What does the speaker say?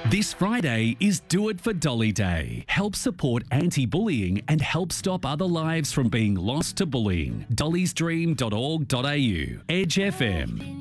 This Friday is Do It for Dolly Day. Help support anti-bullying and help stop other lives from being lost to bullying. dollysdream.org.au. Edge FM.